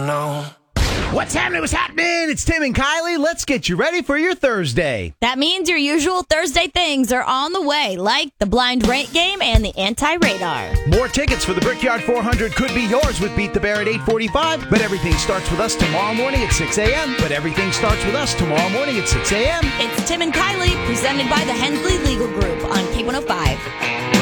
No. What's happening? What's happening? It's Tim and Kylie. Let's get you ready for your Thursday. That means your usual Thursday things are on the way, like the blind rate game and the anti-radar. More tickets for the Brickyard 400 could be yours with Beat the Bear at 8:45. But everything starts with us tomorrow morning at 6 a.m. It's Tim and Kylie, presented by the Hensley Legal Group on K105.